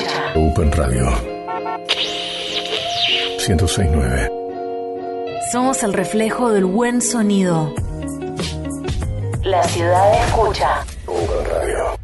escucha. Open Radio 106.9. Somos el reflejo del buen sonido. La ciudad escucha. Open Radio.